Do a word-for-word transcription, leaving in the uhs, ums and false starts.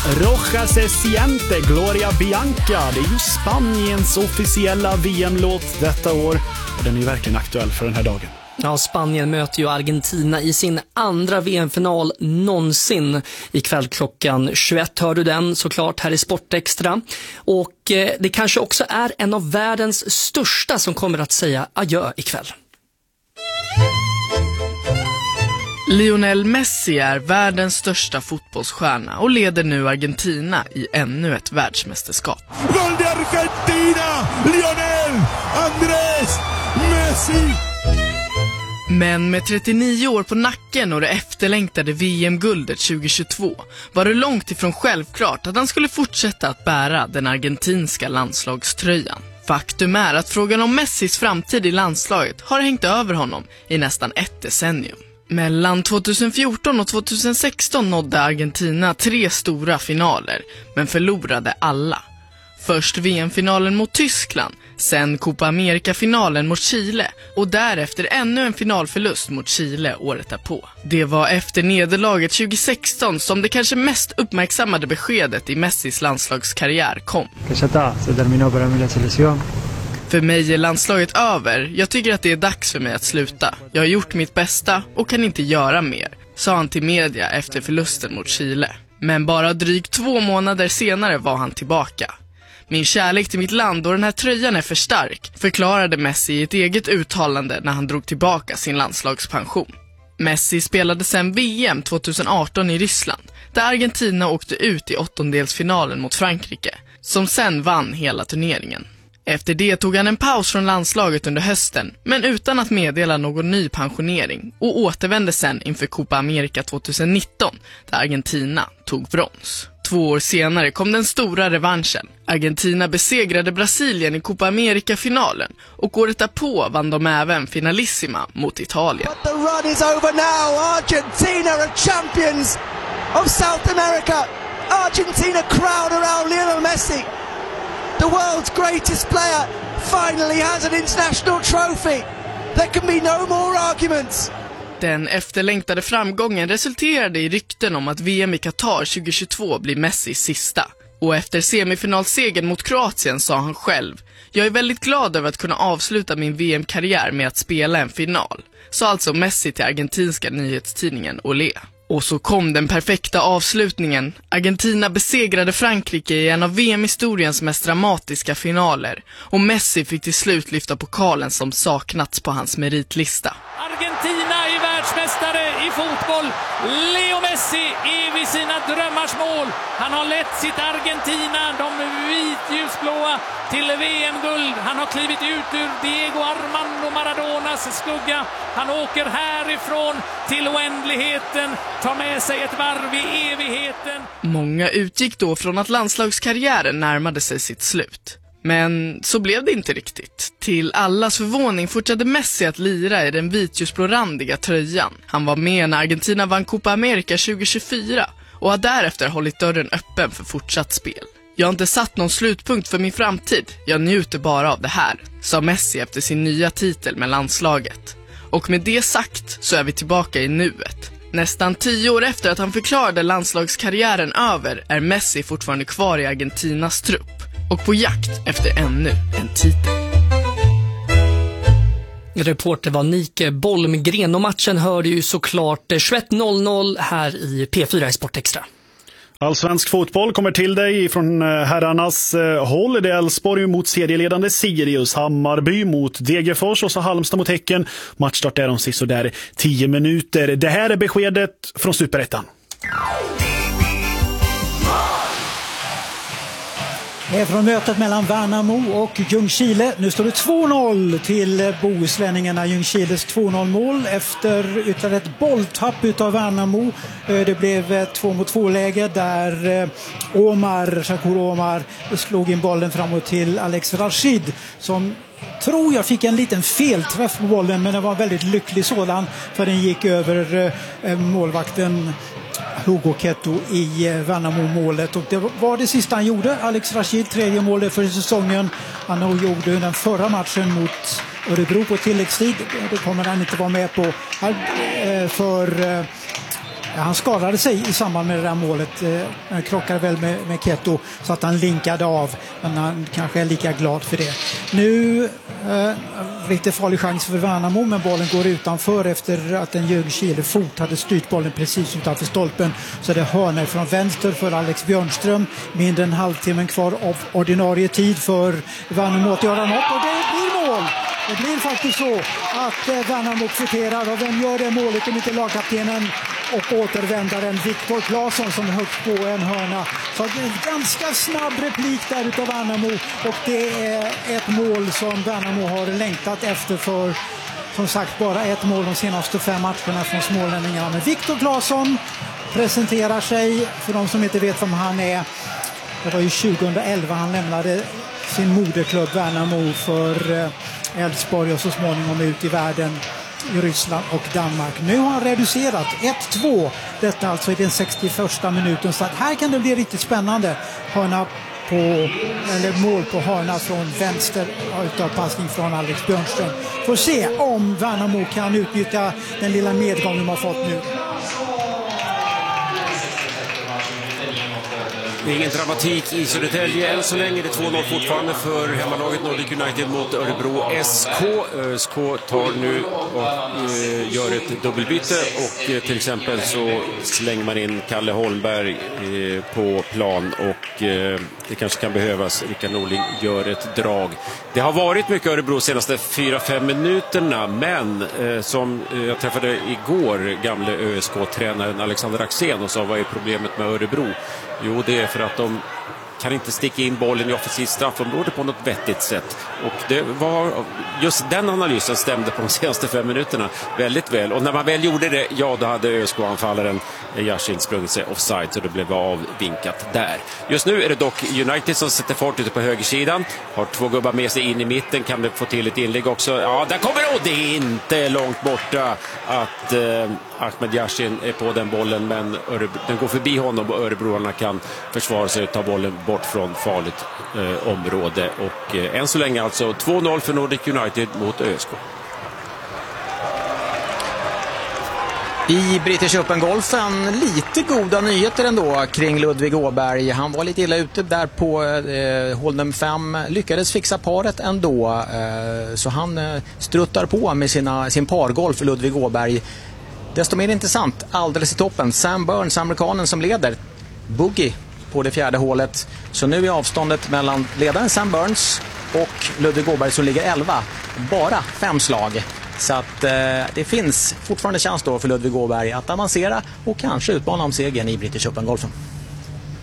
Roja se siente Gloria Bianca. Det är ju Spaniens officiella V M-låt detta år. Och den är ju verkligen aktuell för den här dagen. Ja, Spanien möter ju Argentina i sin andra V M-final någonsin. Ikväll klockan tjugoett hör du den såklart här i Sportextra. Och eh, det kanske också är en av världens största som kommer att säga adjö ikväll. Lionel Messi är världens största fotbollsstjärna och leder nu Argentina i ännu ett världsmästerskap. Gol de Argentina! Lionel Andrés Messi! Men med trettionio år på nacken och det efterlängtade V M-guldet tjugohundratjugotvå var det långt ifrån självklart att han skulle fortsätta att bära den argentinska landslagströjan. Faktum är att frågan om Messis framtid i landslaget har hängt över honom i nästan ett decennium. Mellan tjugohundrafjorton och tjugohundrasexton nådde Argentina tre stora finaler, men förlorade alla. Först V M-finalen mot Tyskland, sen Copa America-finalen mot Chile och därefter ännu en finalförlust mot Chile året därpå. Det var efter nederlaget tjugohundrasexton som det kanske mest uppmärksammade beskedet i Messis landslagskarriär kom. För mig är landslaget över. Jag tycker att det är dags för mig att sluta. Jag har gjort mitt bästa och kan inte göra mer, sa han till media efter förlusten mot Chile. Men bara drygt två månader senare var han tillbaka. Min kärlek till mitt land och den här tröjan är för stark, förklarade Messi i ett eget uttalande när han drog tillbaka sin landslagspension. Messi spelade sedan V M tjugoarton i Ryssland, där Argentina åkte ut i åttondelsfinalen mot Frankrike, som sen vann hela turneringen. Efter det tog han en paus från landslaget under hösten, men utan att meddela någon ny pensionering, och återvände sen inför Copa America tjugonitton, där Argentina tog brons. Två år senare kom den stora revanschen. Argentina besegrade Brasilien i Copa America-finalen, och året därpå vann de även finalissima mot Italien. But the run is over now. Argentina are champions of South America. Argentina crowd around Lionel Messi. The world's greatest player finally has an international trophy. There can be no more arguments. Den efterlängtade framgången resulterade i rykten om att V M i Qatar tjugohundratjugotvå blir Messis sista. Och efter semifinalsegern mot Kroatien sa han själv: "Jag är väldigt glad över att kunna avsluta min V M-karriär med att spela en final", sa alltså Messi till argentinska nyhetstidningen Olé. Och så kom den perfekta avslutningen. Argentina besegrade Frankrike i en av V M-historiens mest dramatiska finaler. Och Messi fick till slut lyfta pokalen som saknats på hans meritlista. Argentina är världsmästare i fotboll. Leo Messi är vid sina drömmars mål. Han har lett sitt Argentina, de vitljusblåa, till V M-guld. Han har klivit ut ur Diego Armando Maradonas skugga. Han åker härifrån till oändligheten, tar med sig ett varv i evigheten. Många utgick då från att landslagskarriären närmade sig sitt slut. Men så blev det inte riktigt. Till allas förvåning fortsatte Messi att lira i den vitljusblårandiga tröjan. Han var med när Argentina vann Copa America tjugohundratjugofyra och har därefter hållit dörren öppen för fortsatt spel. "Jag har inte satt någon slutpunkt för min framtid. Jag njuter bara av det här", sa Messi efter sin nya titel med landslaget. Och med det sagt så är vi tillbaka i nuet. Nästan tio år efter att han förklarade landslagskarriären över är Messi fortfarande kvar i Argentinas trupp och på jakt efter ännu en titel. Reporter var Nike Bolmgren och matchen hörde ju såklart tjugoett noll noll här i P fyra i Sportextra. Allsvensk fotboll kommer till dig från herrarnas håll. Det är Elfsborg mot serieledande Sirius, Hammarby mot Degerfors och så Halmstad mot Häcken. Matchstart är om sist och där tio minuter. Det här är beskedet från Superettan. Det är från mötet mellan Värnamo och Ljungskile. Nu står det två noll till bohuslänningarna. Ljungskiles två noll mål efter ytterligare ett bolltapp utav Värnamo. Det blev två mot två läge där Omar, Shakur Omar slog in bollen framåt till Alex Rashid som tror jag fick en liten felträff på bollen, men det var en väldigt lycklig sådan för den gick över målvakten Hugo Ketto i Värnamo-målet, och det var det sista han gjorde. Alex Rashid, tredje målet för säsongen. Han gjorde den förra matchen mot Örebro på tilläggstid. Det kommer han inte vara med på för han skadade sig i samband med det där målet. Eh, han krockade väl med, med Keto så att han linkade av. Men han kanske är lika glad för det. Nu eh, riktigt farlig chans för Värnamo, men bollen går utanför efter att en Ljungskile fot hade styrt bollen precis utanför stolpen. Så det är hörner från vänster för Alex Björnström. Mindre än halvtimmen kvar av ordinarie tid för Värnamo att göra något, och det blir mål. Det blir faktiskt så att eh, Värnamo kvitterar, och vem gör det målet om inte lagkaptenen och återvändaren Viktor Claesson som är högt på en hörna. Så det är en ganska snabb replik där utav Värnamo, och det är ett mål som Värnamo har längtat efter för, som sagt, bara ett mål de senaste fem matcherna från smålänningarna. Men Viktor Claesson presenterar sig, för de som inte vet vem han är. Det var ju tjugoelva han lämnade sin moderklubb Värnamo för Elfsborg och så småningom ut i världen i Ryssland och Danmark. Nu har han reducerat ett två. Detta alltså i den sextioförsta minuten. Så att här kan det bli riktigt spännande. Hörna på, eller mål på hörna från vänster utav passning från Alex Björnström. Får se om Värnamo kan utnyttja den lilla medgång de har fått nu. Det är ingen dramatik i Södertälje än så länge. Det är två noll fortfarande för hemmalaget Nordic United mot Örebro S K. S K tar nu och eh, gör ett dubbelbyte, och eh, till exempel så slänger man in Kalle Holmberg eh, på plan, och eh, det kanske kan behövas. Rickard Norling gör ett drag. Det har varit mycket Örebro de senaste fyra fem minuterna, men eh, som eh, jag träffade igår gamle Ö S K-tränaren Alexander Axén och sa, vad är problemet med Örebro? Jo, det är för att de kan inte sticka in bollen i offensivt straffområde på något vettigt sätt. Och det var just den analysen stämde på de senaste fem minuterna väldigt väl. Och när man väl gjorde det, ja, då hade Ö S K-anfallaren Yashin sprungit sig offside, så det blev avvinkat där. Just nu är det dock United som sätter fart ute på högersidan. Har två gubbar med sig in i mitten, kan det få till ett inlägg också. Ja, där kommer det, och det är inte långt borta att eh, Ahmed Yashin är på den bollen, men Örebro, den går förbi honom, och örebroarna kan försvara sig och ta bollen bort från farligt eh, område. Och eh, än så länge alltså två noll för Nordic United mot Ö S K. I British Open-golfen lite goda nyheter ändå kring Ludvig Åberg. Han var lite illa ute där på eh, hål nummer fem. Lyckades fixa paret ändå. Eh, så han eh, struttar på med sina, sin pargolf, Ludvig Åberg. Desto mer intressant, alldeles i toppen, Sam Burns, amerikanen som leder. Boogie på det fjärde hålet. Så nu är avståndet mellan ledaren Sam Burns och Ludvig Åberg som ligger elva. Bara fem slag. Så att eh, det finns fortfarande chans då för Ludvig Åberg att avancera och kanske utmana om segern i British Open-golfen.